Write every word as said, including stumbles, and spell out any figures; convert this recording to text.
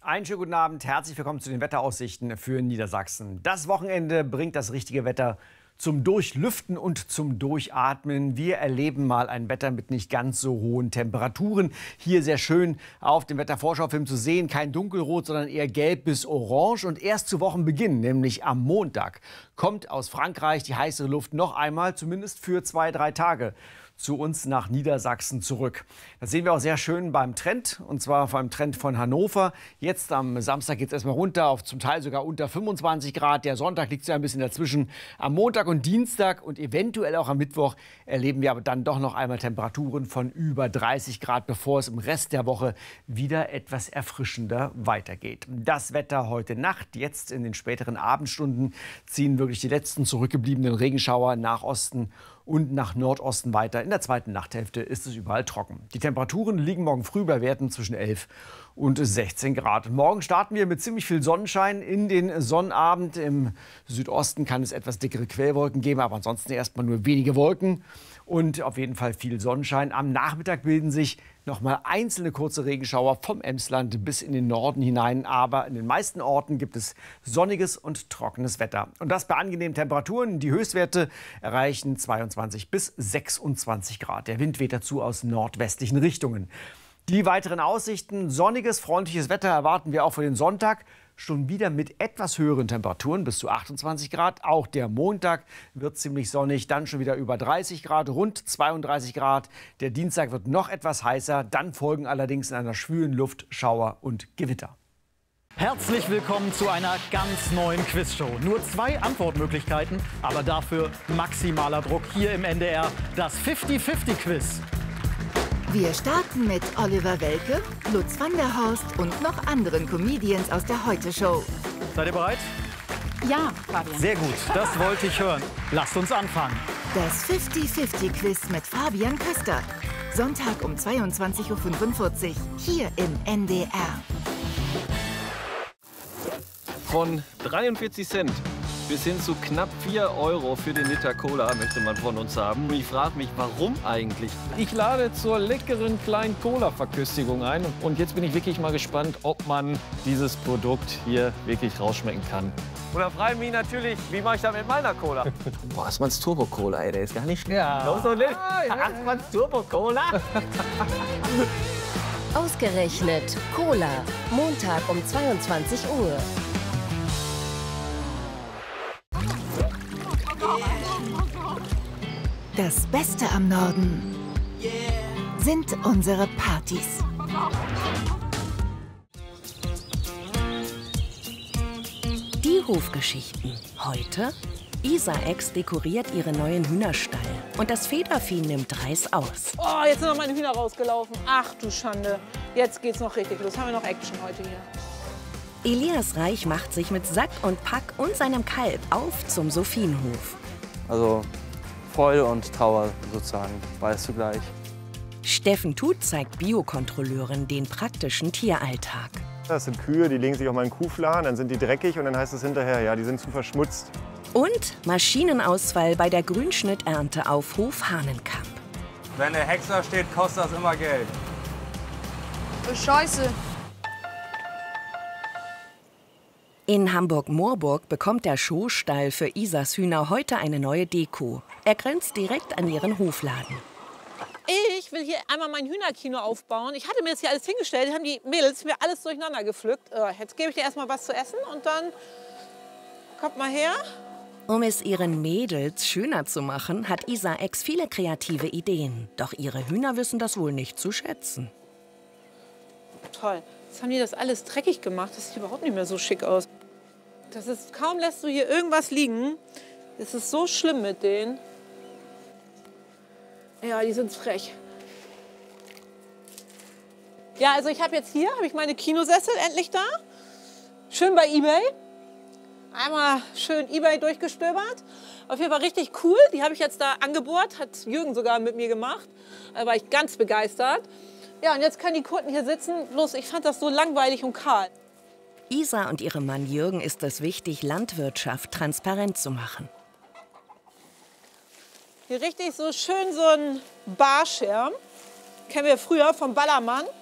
Einen schönen guten Abend, herzlich willkommen zu den Wetteraussichten für Niedersachsen. Das Wochenende bringt das richtige Wetter zum Durchlüften und zum Durchatmen. Wir erleben mal ein Wetter mit nicht ganz so hohen Temperaturen. Hier sehr schön auf dem Wettervorschaufilm zu sehen. Kein Dunkelrot, sondern eher gelb bis orange. Und erst zu Wochenbeginn, nämlich am Montag, kommt aus Frankreich die heißere Luft noch einmal, zumindest für zwei, drei Tage, zu uns nach Niedersachsen zurück. Das sehen wir auch sehr schön beim Trend, und zwar beim Trend von Hannover. Jetzt am Samstag geht es erstmal runter auf zum Teil sogar unter fünfundzwanzig Grad. Der Sonntag liegt so ein bisschen dazwischen. Am Montag und Dienstag und eventuell auch am Mittwoch erleben wir aber dann doch noch einmal Temperaturen von über dreißig Grad, bevor es im Rest der Woche wieder etwas erfrischender weitergeht. Das Wetter heute Nacht, jetzt in den späteren Abendstunden, ziehen wirklich die letzten zurückgebliebenen Regenschauer nach Osten und nach Nordosten weiter. In der zweiten Nachthälfte ist es überall trocken. Die Temperaturen liegen morgen früh bei Werten zwischen elf und sechzehn Grad. Morgen starten wir mit ziemlich viel Sonnenschein in den Sonnabend. Im Südosten kann es etwas dickere Quellwolken geben, aber ansonsten erstmal nur wenige Wolken und auf jeden Fall viel Sonnenschein. Am Nachmittag bilden sich noch mal einzelne kurze Regenschauer vom Emsland bis in den Norden hinein. Aber in den meisten Orten gibt es sonniges und trockenes Wetter. Und das bei angenehmen Temperaturen. Die Höchstwerte erreichen zweiundzwanzig bis sechsundzwanzig Grad. Der Wind weht dazu aus nordwestlichen Richtungen. Die weiteren Aussichten: sonniges, freundliches Wetter erwarten wir auch für den Sonntag. Schon wieder mit etwas höheren Temperaturen, bis zu achtundzwanzig Grad. Auch der Montag wird ziemlich sonnig, dann schon wieder über dreißig Grad, rund zweiunddreißig Grad. Der Dienstag wird noch etwas heißer, dann folgen allerdings in einer schwülen Luft Schauer und Gewitter. Herzlich willkommen zu einer ganz neuen Quizshow. Nur zwei Antwortmöglichkeiten, aber dafür maximaler Druck hier im N D R, das fifty fifty Quiz. Wir starten mit Oliver Welke, Lutz van der Horst und noch anderen Comedians aus der Heute-Show. Seid ihr bereit? Ja, Fabian. Sehr gut, das wollte ich hören. Lasst uns anfangen. Das fifty fifty Quiz mit Fabian Köster. Sonntag um zweiundzwanzig Uhr fünfundvierzig, hier im N D R. Von dreiundvierzig Cent bis hin zu knapp vier Euro für den Liter Cola möchte man von uns haben. Und ich frage mich, warum eigentlich? Ich lade zur leckeren kleinen Cola-Verköstigung ein. Und jetzt bin ich wirklich mal gespannt, ob man dieses Produkt hier wirklich rausschmecken kann. Und da frage ich mich natürlich, wie mache ich das mit meiner Cola? Boah, Assmanns Turbo Cola, ey, der ist gar nicht schlecht. Ja. Los und Assmanns Turbo Cola. Ausgerechnet Cola, Montag um zweiundzwanzig Uhr. Das Beste am Norden sind unsere Partys. Die Hofgeschichten. Heute: Isa-Ex dekoriert ihren neuen Hühnerstall und das Federvieh nimmt Reis aus. Oh, jetzt sind noch meine Hühner rausgelaufen. Ach du Schande. Jetzt geht's noch richtig los. Haben wir noch Action heute hier. Elias Reich macht sich mit Sack und Pack und seinem Kalb auf zum Sophienhof. Also Freude und Trauer sozusagen, beides zugleich. Steffen Tut zeigt Biokontrolleuren den praktischen Tieralltag. Das sind Kühe, die legen sich auf meinen Kuhfladen, dann sind die dreckig und dann heißt es hinterher, ja, die sind zu verschmutzt. Und Maschinenausfall bei der Grünschnitternte auf Hof Hahnenkamp. Wenn der Häcksler steht, kostet das immer Geld. Scheiße. In Hamburg-Moorburg bekommt der Showstall für Isas Hühner heute eine neue Deko. Er grenzt direkt an ihren Hofladen. Ich will hier einmal mein Hühnerkino aufbauen. Ich hatte mir das hier alles hingestellt, haben die Mädels mir alles durcheinander gepflückt. Jetzt gebe ich dir erstmal was zu essen und dann kommt mal her. Um es ihren Mädels schöner zu machen, hat Isa-Ex viele kreative Ideen. Doch ihre Hühner wissen das wohl nicht zu schätzen. Toll. Jetzt haben die das alles dreckig gemacht. Das sieht überhaupt nicht mehr so schick aus. Das ist, kaum lässt du hier irgendwas liegen. Es ist so schlimm mit denen. Ja, die sind frech. Ja, also ich habe jetzt hier habe ich meine Kinosessel endlich da. Schön bei eBay. Einmal schön eBay durchgestöbert. Auf jeden Fall richtig cool. Die habe ich jetzt da angebohrt. Hat Jürgen sogar mit mir gemacht. Da war ich ganz begeistert. Ja, und jetzt können die Kunden hier sitzen. Bloß, ich fand das so langweilig und kahl. Isa und ihrem Mann Jürgen ist es wichtig, Landwirtschaft transparent zu machen. Hier richtig so schön so ein Barschirm. Kennen wir früher vom Ballermann.